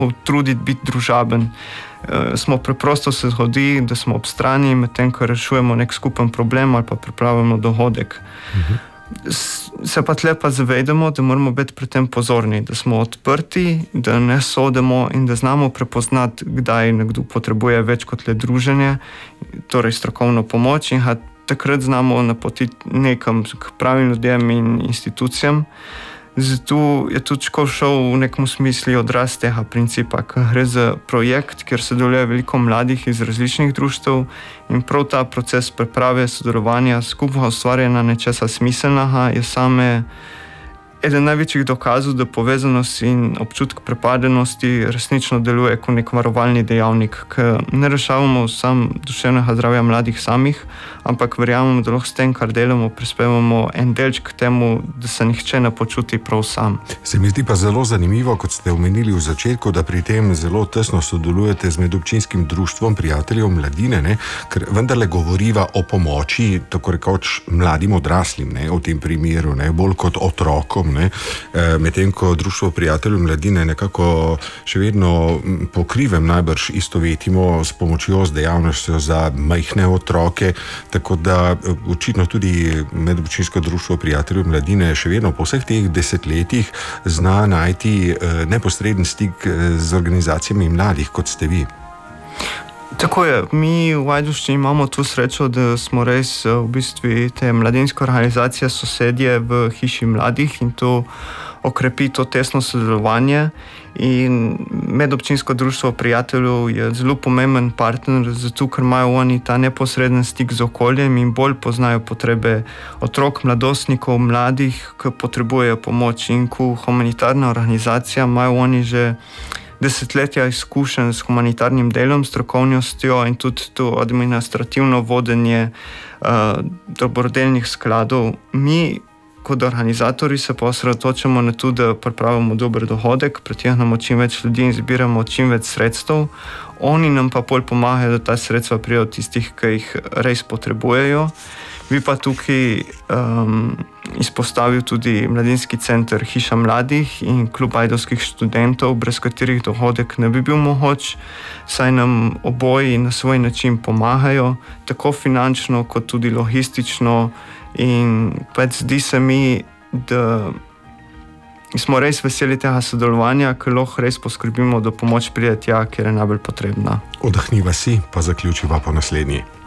truditi biti družaben. Smo preprosto se zgodi, da smo ob strani, medtem ko rešujemo nek skupen problem ali pa pripravimo dohodek. Se pa tle pa zavedamo, da moramo biti pri tem pozorni, da smo odprti, da ne sodimo in da znamo prepoznati, kdaj nekdo potrebuje več kot le druženje, torej strokovno pomoč, in takrat znamo napotiti nekam k pravim ljudem in institucijam. Zato je tudi škola šel v nekem smislu odraz tega principa, ker gre za projekt, kjer sodeluje veliko mladih iz različnih društev in prav ta proces priprave, sodelovanja, skupnega ustvarjanja nečesa smiselnega je same eden največjih dokazov, da povezanost in občutek pripadnosti resnično deluje kot nek varovalni dejavnik, ker ne rešavamo samo duševnega zdravja mladih samih, ampak verjamemo, da lahko s tem, kar delamo, prispevamo en delček k temu, da se nihče ne počuti prav sam. Se mi zdi pa zelo zanimivo, kot ste omenili v začetku, da pri tem zelo tesno sodelujete z medobčinskim društvom prijateljev mladine, ne? Ker vendarle govoriva o pomoči, tako rekoč, mladim odraslim, ne? V tem primeru, ne? Bolj kot otrokom. Medtem ko društvo prijateljev mladine nekako še vedno pokrivem najbrž istovetimo s pomočjo, z dejavnostjo za majhne otroke, tako da očitno tudi medobčinsko društvo prijateljev mladine še vedno po vseh teh desetletjih zna najti neposreden stik z organizacijami mladih, kot ste vi. Tako je, mi v Ajdovščini imamo tu srečo, da smo res v bistvu te mladinske organizacije sosedje v hiši mladih in to okrepi to tesno sodelovanje. In medobčinsko društvo prijateljev je zelo pomemben partner, zato ker imajo oni ta neposreden stik z okoljem in bolj poznajo potrebe otrok, mladostnikov, mladih, ki potrebujejo pomoč. In ko humanitarna organizacija imajo oni že desetletja izkušenj s humanitarnim delom, strokovnostjo in tudi to administrativno vodenje dobrodelnih skladov. Mi kot organizatorji se pa osredotočamo na to, da pripravimo dober dohodek, pritegnemo čim več ljudi in zbiramo čim več sredstev. Oni nam pa bolj pomagajo, da ta sredstva pridejo tistih, ki jih res potrebujejo. Bi pa tukaj izpostavil tudi mladinski center Hiša mladih in klub ajdovskih študentov, brez katerih dohodek ne bi bil mogoč, saj nam oboji na svoj način pomagajo, tako finančno kot tudi logistično, in pač zdi se mi, da smo res veseli tega sodelovanja, ker lahko res poskrbimo, da pomoč pride tja, kjer je najbolj potrebna. Oddahniva si, pa zaključiva po naslednji.